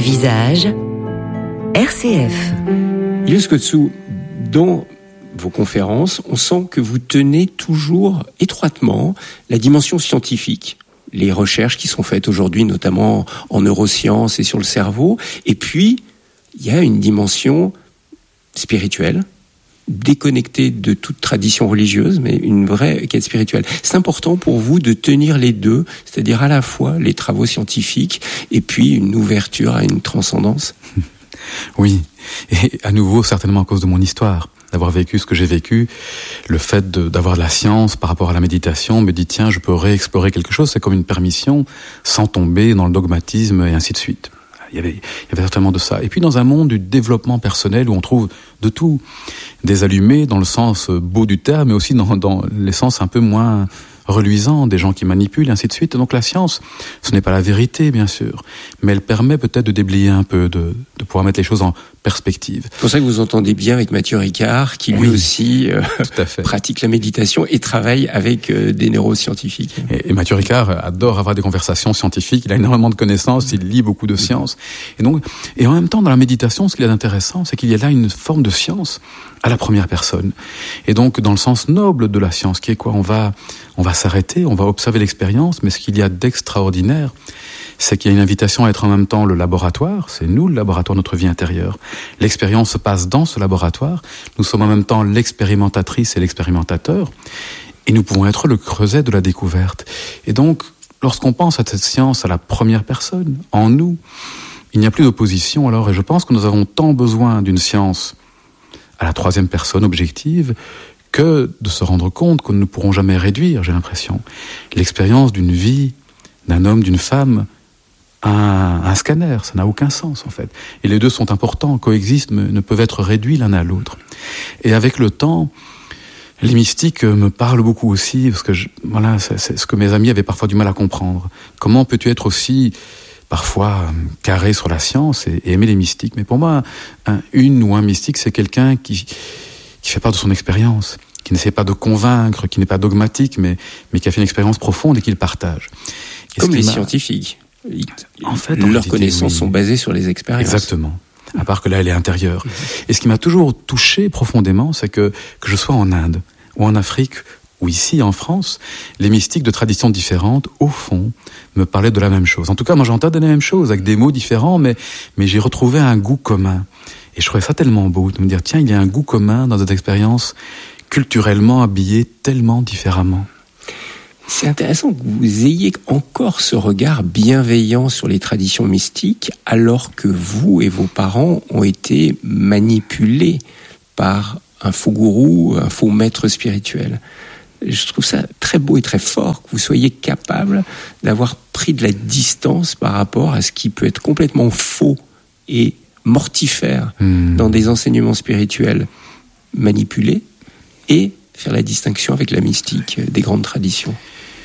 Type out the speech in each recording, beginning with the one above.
Visage, RCF. Ilios Kotsou, dans vos conférences, on sent que vous tenez toujours étroitement la dimension scientifique. Les recherches qui sont faites aujourd'hui, notamment en neurosciences et sur le cerveau. Et puis, il y a une dimension spirituelle, déconnectée de toute tradition religieuse, mais une vraie quête spirituelle. C'est important pour vous de tenir les deux, c'est-à-dire à la fois les travaux scientifiques et puis une ouverture à une transcendance. Oui, et à nouveau, certainement à cause de mon histoire. D'avoir vécu ce que j'ai vécu, le fait d'avoir de la science par rapport à la méditation me dit tiens, je peux réexplorer quelque chose, c'est comme une permission sans tomber dans le dogmatisme et ainsi de suite. Il y avait certainement de ça. Et puis dans un monde du développement personnel où on trouve de tout, des allumés dans le sens beau du terme, mais aussi dans les sens un peu moins reluisants, des gens qui manipulent, et ainsi de suite. Donc la science, ce n'est pas la vérité, bien sûr, mais elle permet peut-être de déblayer un peu, de pouvoir mettre les choses en perspective. C'est pour ça que vous entendez bien avec Mathieu Ricard, qui lui aussi pratique la méditation et travaille avec des neuroscientifiques. Et Mathieu Ricard adore avoir des conversations scientifiques, il a énormément de connaissances, il lit beaucoup de sciences. Et en même temps, dans la méditation, ce qu'il y a d'intéressant, c'est qu'il y a là une forme de science à la première personne. Et donc, dans le sens noble de la science, qui est quoi ? On va s'arrêter, on va observer l'expérience, mais ce qu'il y a d'extraordinaire, c'est qu'il y a une invitation à être en même temps le laboratoire, c'est nous le laboratoire de notre vie intérieure. L'expérience se passe dans ce laboratoire, nous sommes en même temps l'expérimentatrice et l'expérimentateur, et nous pouvons être le creuset de la découverte. Et donc, lorsqu'on pense à cette science à la première personne, en nous, il n'y a plus d'opposition alors, et je pense que nous avons tant besoin d'une science à la troisième personne objective, que de se rendre compte que nous ne pourrons jamais réduire, j'ai l'impression, l'expérience d'une vie, d'un homme, d'une femme, à un scanner. Ça n'a aucun sens, en fait. Et les deux sont importants, coexistent, mais ne peuvent être réduits l'un à l'autre. Et avec le temps, les mystiques me parlent beaucoup aussi, parce que c'est ce que mes amis avaient parfois du mal à comprendre. Comment peux-tu être aussi parfois carré sur la science et aimer les mystiques? Mais pour moi, un mystique, c'est quelqu'un qui fait part de son expérience, qui n'essaie pas de convaincre, qui n'est pas dogmatique, mais qui a fait une expérience profonde et qui le partage. Comme les scientifiques. En fait, leurs connaissances sont basées sur les expériences. Exactement. À part que là, elle est intérieure. Et ce qui m'a toujours touché profondément, c'est que je sois en Inde, ou en Afrique, ou ici en France, les mystiques de traditions différentes, au fond, me parlaient de la même chose. En tout cas, moi j'entendais la même chose, avec des mots différents, mais j'ai retrouvé un goût commun. Et je trouvais ça tellement beau, de me dire, tiens, il y a un goût commun dans cette expérience culturellement habillée tellement différemment. C'est intéressant que vous ayez encore ce regard bienveillant sur les traditions mystiques, alors que vous et vos parents ont été manipulés par un faux gourou, un faux maître spirituel. Je trouve ça très beau et très fort que vous soyez capable d'avoir pris de la distance par rapport à ce qui peut être complètement faux et mortifère dans des enseignements spirituels manipulés et faire la distinction avec la mystique des grandes traditions.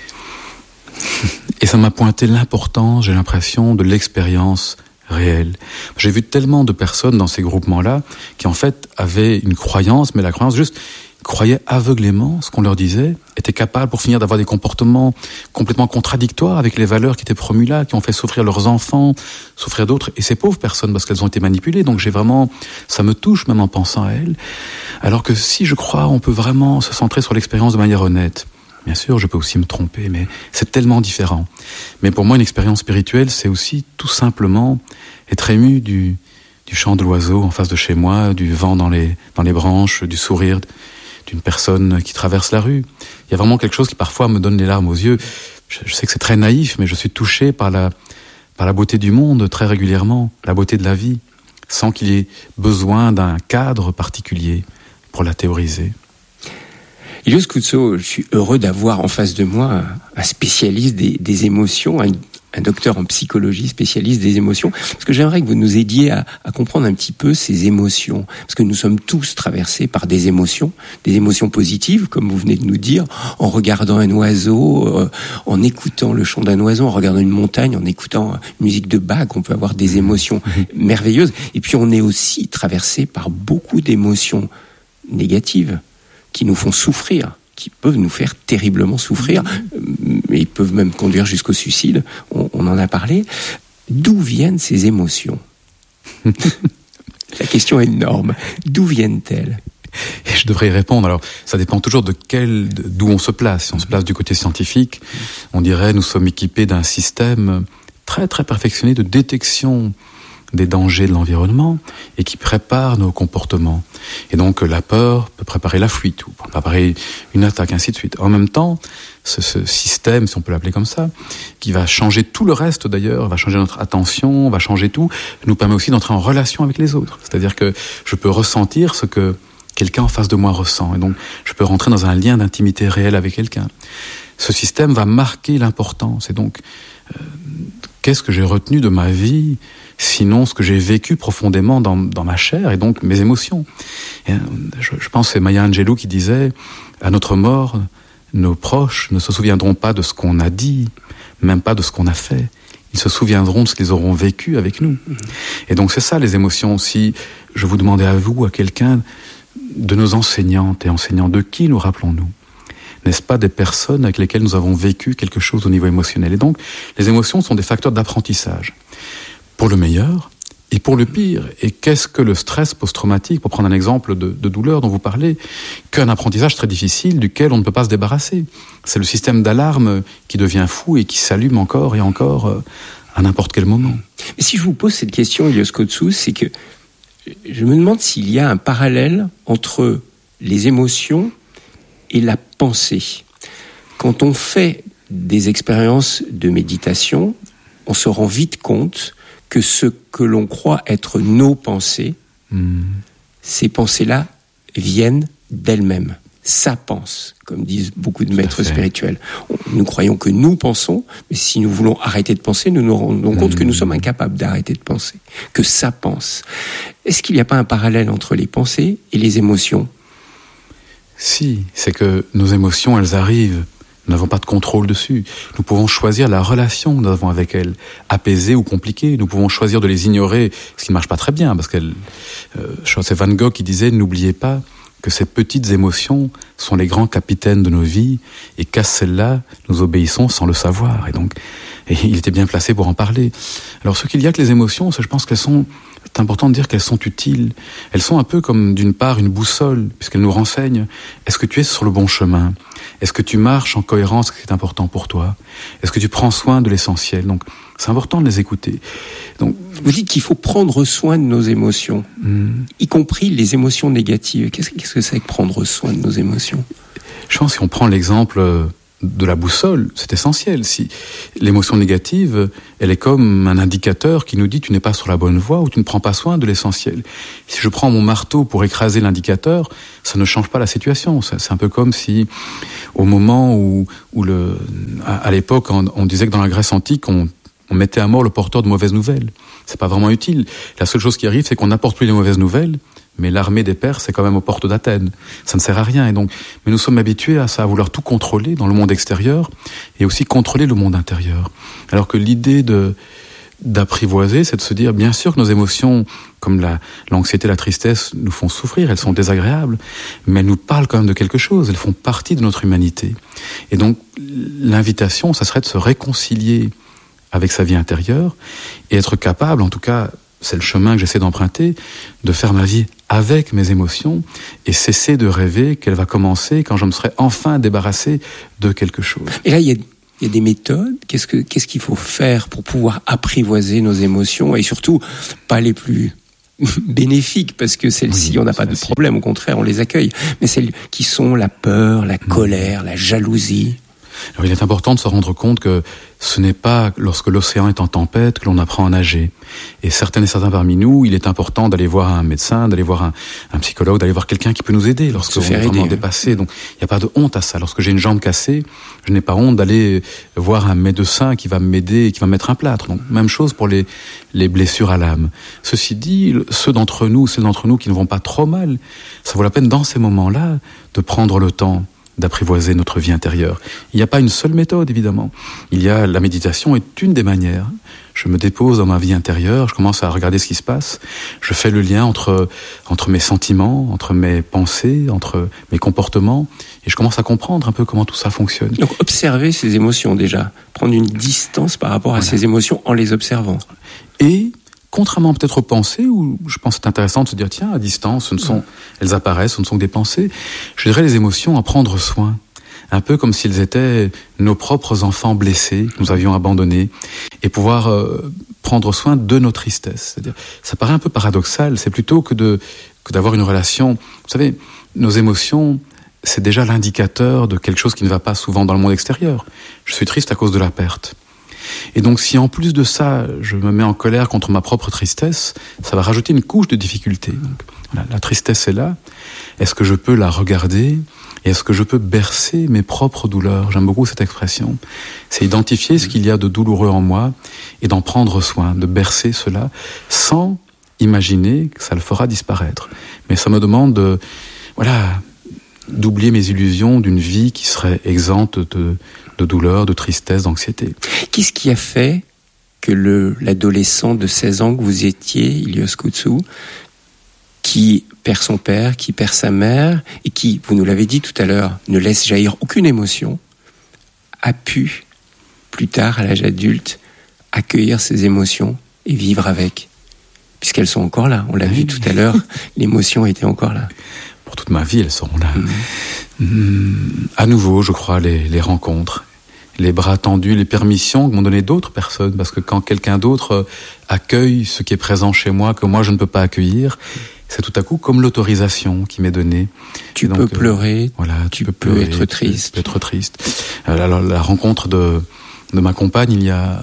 Et ça m'a pointé l'importance, j'ai l'impression, de l'expérience réelle. J'ai vu tellement de personnes dans ces groupements-là qui en fait avaient une croyance, mais la croyance juste croyaient aveuglément ce qu'on leur disait, étaient capables pour finir d'avoir des comportements complètement contradictoires avec les valeurs qui étaient promues là, qui ont fait souffrir leurs enfants, souffrir d'autres, et ces pauvres personnes parce qu'elles ont été manipulées. Donc ça me touche même en pensant à elles. Alors que si je crois, on peut vraiment se centrer sur l'expérience de manière honnête. Bien sûr, je peux aussi me tromper, mais c'est tellement différent. Mais pour moi, une expérience spirituelle, c'est aussi tout simplement être ému du chant de l'oiseau en face de chez moi, du vent dans les branches, du sourire d'une personne qui traverse la rue. Il y a vraiment quelque chose qui parfois me donne les larmes aux yeux. Je sais que c'est très naïf, mais je suis touché par la beauté du monde très régulièrement, la beauté de la vie, sans qu'il y ait besoin d'un cadre particulier pour la théoriser. Ilios Kotsou, je suis heureux d'avoir en face de moi un spécialiste des émotions, un docteur en psychologie spécialiste des émotions, parce que j'aimerais que vous nous aidiez à comprendre un petit peu ces émotions, parce que nous sommes tous traversés par des émotions positives, comme vous venez de nous dire, en regardant un oiseau, en écoutant le chant d'un oiseau, en regardant une montagne, en écoutant une musique de Bach, on peut avoir des émotions merveilleuses, et puis on est aussi traversé par beaucoup d'émotions négatives, qui nous font souffrir, qui peuvent nous faire terriblement souffrir, et peuvent même conduire jusqu'au suicide, on en a parlé. D'où viennent ces émotions ? La question est énorme. D'où viennent-elles ? Et je devrais y répondre. Alors, ça dépend toujours d'où on se place. Si on se place du côté scientifique, on dirait nous sommes équipés d'un système très très perfectionné de détection des dangers de l'environnement et qui prépare nos comportements. Et donc la peur peut préparer la fuite ou préparer une attaque, ainsi de suite. En même temps, ce système, si on peut l'appeler comme ça, qui va changer tout le reste d'ailleurs, va changer notre attention, va changer tout, nous permet aussi d'entrer en relation avec les autres. C'est-à-dire que je peux ressentir ce que quelqu'un en face de moi ressent. Et donc je peux rentrer dans un lien d'intimité réel avec quelqu'un. Ce système va marquer l'importance. Et donc, qu'est-ce que j'ai retenu de ma vie ? Sinon ce que j'ai vécu profondément dans ma chair et donc mes émotions. Et je pense que c'est Maya Angelou qui disait « À notre mort, nos proches ne se souviendront pas de ce qu'on a dit, même pas de ce qu'on a fait. Ils se souviendront de ce qu'ils auront vécu avec nous. » Et donc c'est ça les émotions. Si je vous demandais à vous, à quelqu'un, de nos enseignantes et enseignants, de qui nous rappelons-nous ? N'est-ce pas des personnes avec lesquelles nous avons vécu quelque chose au niveau émotionnel ? Et donc les émotions sont des facteurs d'apprentissage. Pour le meilleur et pour le pire. Et qu'est-ce que le stress post-traumatique, pour prendre un exemple de douleur dont vous parlez, qu'un apprentissage très difficile duquel on ne peut pas se débarrasser. C'est le système d'alarme qui devient fou et qui s'allume encore et encore à n'importe quel moment. Mais si je vous pose cette question, Ilios Kotsous, c'est que je me demande s'il y a un parallèle entre les émotions et la pensée. Quand on fait des expériences de méditation, on se rend vite compte que ce que l'on croit être nos pensées, ces pensées-là viennent d'elles-mêmes. Ça pense, comme disent beaucoup de maîtres spirituels. Nous croyons que nous pensons, mais si nous voulons arrêter de penser, nous nous rendons compte que nous sommes incapables d'arrêter de penser, que ça pense. Est-ce qu'il n'y a pas un parallèle entre les pensées et les émotions ? Si, c'est que nos émotions, elles arrivent. Nous n'avons pas de contrôle dessus. Nous pouvons choisir la relation que nous avons avec elles, apaisée ou compliquée. Nous pouvons choisir de les ignorer, ce qui ne marche pas très bien, parce c'est Van Gogh qui disait « N'oubliez pas que ces petites émotions sont les grands capitaines de nos vies, et qu'à celles-là, nous obéissons sans le savoir. » Et il était bien placé pour en parler. Alors, ce qu'il y a que les émotions, je pense c'est important de dire qu'elles sont utiles. Elles sont un peu comme, d'une part, une boussole, puisqu'elles nous renseignent. Est-ce que tu es sur le bon chemin ? Est-ce que tu marches en cohérence avec ce qui est important pour toi ? Est-ce que tu prends soin de l'essentiel ? Donc, c'est important de les écouter. Donc, vous dites qu'il faut prendre soin de nos émotions, y compris les émotions négatives. Qu'est-ce que c'est que prendre soin de nos émotions ? Je pense que si on prend l'exemple de la boussole, c'est essentiel. Si l'émotion négative, elle est comme un indicateur qui nous dit tu n'es pas sur la bonne voie ou tu ne prends pas soin de l'essentiel. Si je prends mon marteau pour écraser l'indicateur, ça ne change pas la situation. C'est un peu comme si, au moment où à l'époque, on disait que dans la Grèce antique, on mettait à mort le porteur de mauvaises nouvelles. C'est pas vraiment utile. La seule chose qui arrive, c'est qu'on n'apporte plus les mauvaises nouvelles, mais l'armée des Perses est quand même aux portes d'Athènes. Ça ne sert à rien. Et donc, mais nous sommes habitués à ça, à vouloir tout contrôler dans le monde extérieur et aussi contrôler le monde intérieur. Alors que l'idée d'apprivoiser, c'est de se dire, bien sûr que nos émotions, comme l'anxiété, la tristesse, nous font souffrir, elles sont désagréables, mais elles nous parlent quand même de quelque chose, elles font partie de notre humanité. Et donc, l'invitation, ça serait de se réconcilier avec sa vie intérieure et être capable, en tout cas, c'est le chemin que j'essaie d'emprunter, de faire ma vie avec mes émotions et cesser de rêver qu'elle va commencer quand je me serai enfin débarrassé de quelque chose. Et là, il y a des méthodes. Qu'est-ce qu'il faut faire pour pouvoir apprivoiser nos émotions et surtout pas les plus bénéfiques, parce que celles-ci, on n'a pas de problème, au contraire, on les accueille. Mais celles qui sont la peur, la colère, la jalousie. Alors, il est important de se rendre compte que ce n'est pas lorsque l'océan est en tempête que l'on apprend à nager. Et certaines et certains parmi nous, il est important d'aller voir un médecin, d'aller voir un psychologue, d'aller voir quelqu'un qui peut nous aider lorsque on est vraiment dépassé. Donc, il n'y a pas de honte à ça. Lorsque j'ai une jambe cassée, je n'ai pas honte d'aller voir un médecin qui va m'aider, qui va me mettre un plâtre. Donc, même chose pour les blessures à l'âme. Ceci dit, celles d'entre nous qui ne vont pas trop mal, ça vaut la peine dans ces moments-là de prendre le temps d'apprivoiser notre vie intérieure. Il n'y a pas une seule méthode, évidemment. La méditation est une des manières. Je me dépose dans ma vie intérieure, je commence à regarder ce qui se passe, je fais le lien entre mes sentiments, entre mes pensées, entre mes comportements, et je commence à comprendre un peu comment tout ça fonctionne. Donc observer ces émotions déjà, prendre une distance par rapport à ces émotions en les observant. Et contrairement peut-être aux pensées, où je pense que c'est intéressant de se dire, tiens, à distance, elles apparaissent, ce ne sont que des pensées. Je dirais les émotions, à prendre soin. Un peu comme s'ils étaient nos propres enfants blessés, que nous avions abandonnés, et pouvoir prendre soin de nos tristesses. C'est-à-dire, ça paraît un peu paradoxal, c'est plutôt que d'avoir une relation. Vous savez, nos émotions, c'est déjà l'indicateur de quelque chose qui ne va pas souvent dans le monde extérieur. Je suis triste à cause de la perte. Et donc, si en plus de ça, je me mets en colère contre ma propre tristesse, ça va rajouter une couche de difficulté. Donc, voilà, la tristesse est là. Est-ce que je peux la regarder ? Et est-ce que je peux bercer mes propres douleurs ? J'aime beaucoup cette expression. C'est identifier ce qu'il y a de douloureux en moi et d'en prendre soin, de bercer cela sans imaginer que ça le fera disparaître. Mais ça me demande d'oublier mes illusions d'une vie qui serait exempte de douleur, de tristesse, d'anxiété. Qu'est-ce qui a fait que l'adolescent de 16 ans que vous étiez, Ilios Koutsos, qui perd son père, qui perd sa mère, et qui, vous nous l'avez dit tout à l'heure, ne laisse jaillir aucune émotion, a pu, plus tard, à l'âge adulte, accueillir ses émotions et vivre avec. Puisqu'elles sont encore là. On l'a vu tout à l'heure, l'émotion était encore là. Pour toute ma vie, elles seront là. À nouveau, je crois, les rencontres, les bras tendus, les permissions que m'ont donné d'autres personnes, parce que quand quelqu'un d'autre accueille ce qui est présent chez moi, que moi je ne peux pas accueillir, c'est tout à coup comme l'autorisation qui m'est donnée. Tu peux pleurer, tu peux être triste. Tu peux être triste. Alors, la rencontre de ma compagne, il y a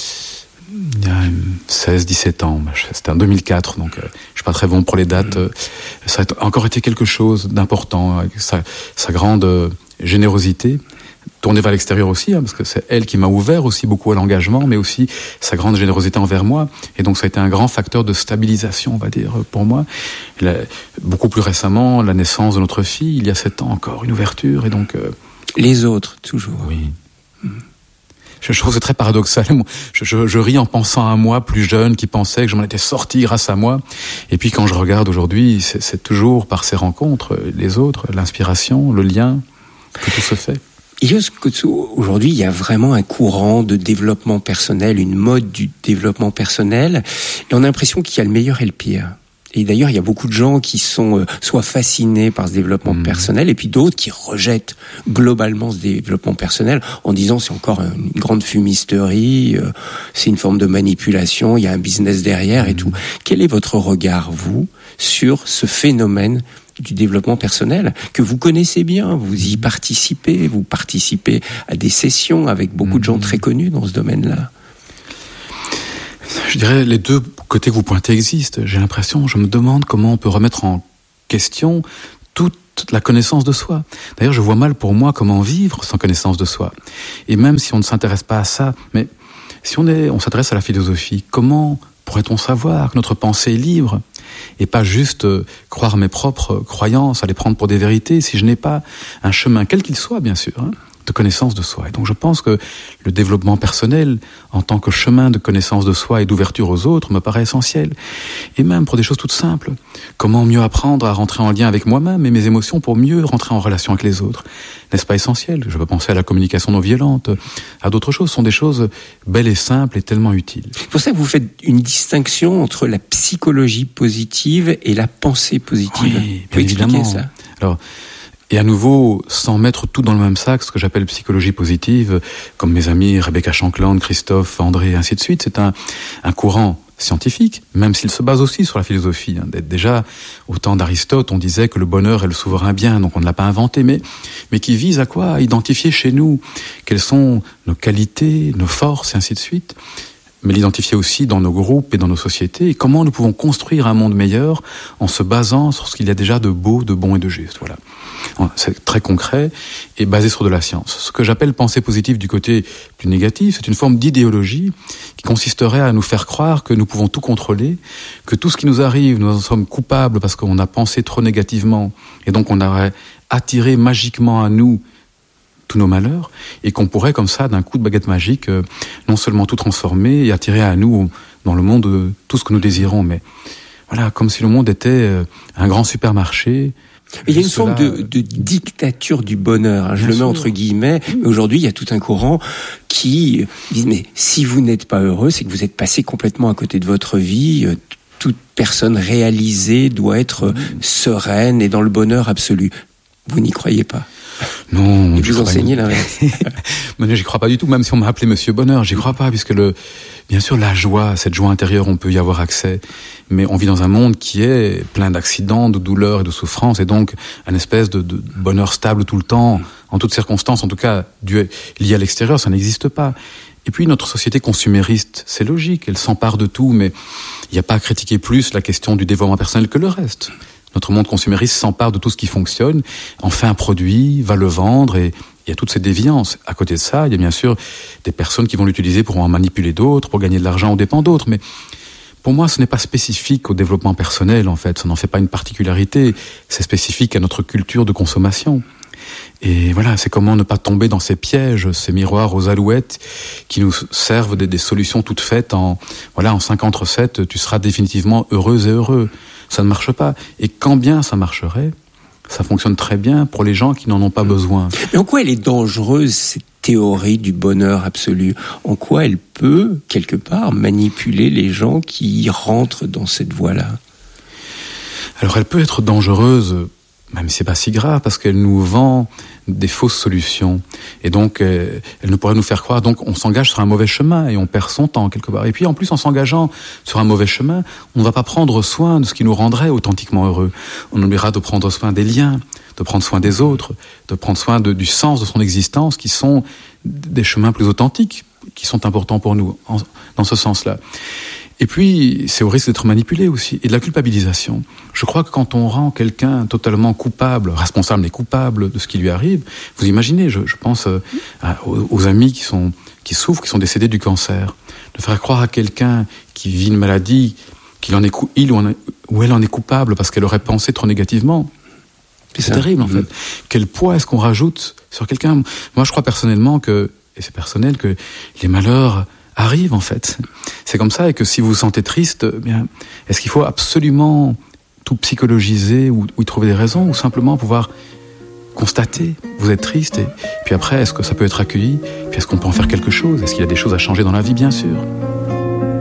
16-17 ans, c'était en 2004, donc je suis pas très bon pour les dates. Ça a encore été quelque chose d'important, avec sa grande générosité, tournée vers l'extérieur aussi, parce que c'est elle qui m'a ouvert aussi beaucoup à l'engagement, mais aussi sa grande générosité envers moi. Et donc ça a été un grand facteur de stabilisation, on va dire, pour moi. Beaucoup plus récemment, la naissance de notre fille, il y a 7 ans encore, une ouverture, et donc... Les autres, toujours. Oui. Je trouve que c'est très paradoxal. Je ris en pensant à moi, plus jeune, qui pensait que je m'en étais sorti grâce à moi. Et puis quand je regarde aujourd'hui, c'est toujours par ces rencontres, les autres, l'inspiration, le lien, que tout se fait. Ilios Koutsos, aujourd'hui, il y a vraiment un courant de développement personnel, une mode du développement personnel. Et on a l'impression qu'il y a le meilleur et le pire. Et d'ailleurs, il y a beaucoup de gens qui sont soit fascinés par ce développement personnel, et puis d'autres qui rejettent globalement ce développement personnel en disant c'est encore une grande fumisterie, c'est une forme de manipulation, il y a un business derrière et tout. Quel est votre regard, vous, sur ce phénomène du développement personnel que vous connaissez bien, vous y participez, vous participez à des sessions avec beaucoup de gens très connus dans ce domaine-là? Je dirais les deux côtés que vous pointez existent. J'ai l'impression, je me demande comment on peut remettre en question toute la connaissance de soi. D'ailleurs, je vois mal pour moi comment vivre sans connaissance de soi. Et même si on ne s'intéresse pas à ça, mais si on s'intéresse à la philosophie, comment pourrait-on savoir que notre pensée est libre et pas juste croire mes propres croyances, à les prendre pour des vérités, si je n'ai pas un chemin, quel qu'il soit, bien sûr, de connaissance de soi. Et donc je pense que le développement personnel, en tant que chemin de connaissance de soi et d'ouverture aux autres, me paraît essentiel. Et même pour des choses toutes simples. Comment mieux apprendre à rentrer en lien avec moi-même et mes émotions pour mieux rentrer en relation avec les autres? N'est-ce pas essentiel? Je peux penser à la communication non violente, à d'autres choses. Ce sont des choses belles et simples et tellement utiles. C'est pour ça que vous faites une distinction entre la psychologie positive et la pensée positive. Oui, bien évidemment. Ça. Alors, et à nouveau, sans mettre tout dans le même sac, ce que j'appelle psychologie positive, comme mes amis Rebecca Shankland, Christophe, André, et ainsi de suite, c'est un courant scientifique, même s'il se base aussi sur la philosophie. Déjà, au temps d'Aristote, on disait que le bonheur est le souverain bien, donc on ne l'a pas inventé, mais qui vise à quoi? À identifier chez nous quelles sont nos qualités, nos forces, et ainsi de suite, mais l'identifier aussi dans nos groupes et dans nos sociétés, et comment nous pouvons construire un monde meilleur en se basant sur ce qu'il y a déjà de beau, de bon et de juste. Voilà. C'est très concret et basé sur de la science. Ce que j'appelle pensée positive du côté plus négatif, c'est une forme d'idéologie qui consisterait à nous faire croire que nous pouvons tout contrôler, que tout ce qui nous arrive, nous en sommes coupables parce qu'on a pensé trop négativement, et donc on aurait attiré magiquement à nous tous nos malheurs, et qu'on pourrait comme ça, d'un coup de baguette magique, non seulement tout transformer et attirer à nous, dans le monde, tout ce que nous désirons, mais voilà, comme si le monde était un grand supermarché. Il y a une forme de dictature du bonheur, je le mets entre guillemets, mais aujourd'hui il y a tout un courant qui disent mais si vous n'êtes pas heureux, c'est que vous êtes passé complètement à côté de votre vie. Toute personne réalisée doit être sereine et dans le bonheur absolu. Vous n'y croyez pas? Non. Et vous enseignez l'inverse. Mais j'y crois pas du tout, même si on m'a appelé Monsieur Bonheur, j'y crois pas, puisque bien sûr, la joie, cette joie intérieure, on peut y avoir accès. Mais on vit dans un monde qui est plein d'accidents, de douleurs et de souffrances, et donc un espèce de bonheur stable tout le temps, en toutes circonstances, en tout cas, lié à l'extérieur, ça n'existe pas. Et puis, notre société consumériste, c'est logique, elle s'empare de tout, mais il n'y a pas à critiquer plus la question du développement personnel que le reste. Notre monde consumériste s'empare de tout ce qui fonctionne, en fait un produit, va le vendre, et il y a toutes ces déviances. À côté de ça, il y a bien sûr des personnes qui vont l'utiliser pour en manipuler d'autres, pour gagner de l'argent aux dépens d'autres. Mais pour moi, ce n'est pas spécifique au développement personnel, en fait. Ça n'en fait pas une particularité. C'est spécifique à notre culture de consommation. Et voilà, c'est comment ne pas tomber dans ces pièges, ces miroirs aux alouettes qui nous servent des solutions toutes faites en 50 recettes, tu seras définitivement heureuse et heureux. Ça ne marche pas. Et quand bien ça marcherait, ça fonctionne très bien pour les gens qui n'en ont pas besoin. Mais en quoi elle est dangereuse, cette théorie du bonheur absolu? En quoi elle peut, quelque part, manipuler les gens qui rentrent dans cette voie-là? Alors elle peut être dangereuse, même si c'est pas si grave, parce qu'elle nous vend des fausses solutions. Et donc, elle ne pourrait nous faire croire, donc on s'engage sur un mauvais chemin et on perd son temps quelque part. Et puis en plus, en s'engageant sur un mauvais chemin, on ne va pas prendre soin de ce qui nous rendrait authentiquement heureux. On oubliera de prendre soin des liens, de prendre soin des autres, de prendre soin du sens de son existence, qui sont des chemins plus authentiques, qui sont importants pour nous, dans ce sens-là. Et puis, c'est au risque d'être manipulé aussi, et de la culpabilisation. Je crois que quand on rend quelqu'un totalement coupable, responsable mais coupable de ce qui lui arrive, vous imaginez, je pense aux amis qui souffrent, qui sont décédés du cancer, de faire croire à quelqu'un qui vit une maladie, il ou elle en est coupable parce qu'elle aurait pensé trop négativement. C'est terrible, en fait. Quel poids est-ce qu'on rajoute sur quelqu'un? Moi, je crois personnellement et c'est personnel, que les malheurs arrive en fait. C'est comme ça, et que si vous vous sentez triste, bien, est-ce qu'il faut absolument tout psychologiser ou y trouver des raisons, ou simplement pouvoir constater, vous êtes triste, et puis après, est-ce que ça peut être accueilli, puis est-ce qu'on peut en faire quelque chose, est-ce qu'il y a des choses à changer dans la vie, bien sûr.